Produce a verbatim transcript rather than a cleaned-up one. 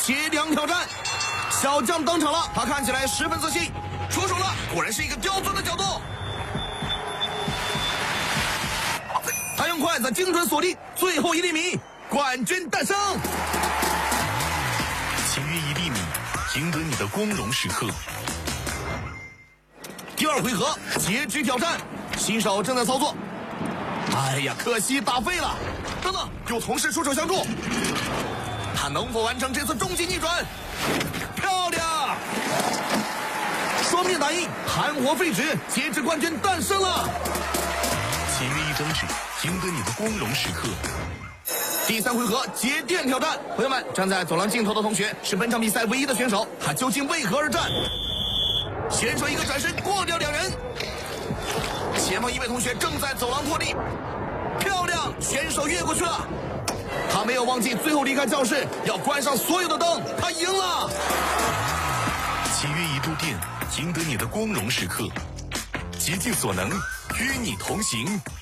接梁挑战。小将登场了，他看起来十分自信，出手了，果然是一个刁钻的角度。他用筷子精准锁定最后一厘米，冠军诞生。 签约一厘米，赢得你的光荣时刻。 第二回合截肢挑战，新手正在操作。哎呀，可惜打废了。等等，有同事出手相助，他能否完成这次终极逆转？漂亮！双面打印，含活废纸，截肢冠军诞生了。 签约一张纸，赢得你的光荣时刻。 第三回合节电挑战，朋友们，站在走廊尽头的同学是本场比赛唯一的选手，他究竟为何而战？选手一个转身过掉两人，前方一位同学正在走廊破地，漂亮，选手越过去了。他没有忘记最后离开教室要关上所有的灯，他赢了。 签约一度电，赢得你的光荣时刻。竭尽所能，与你同行。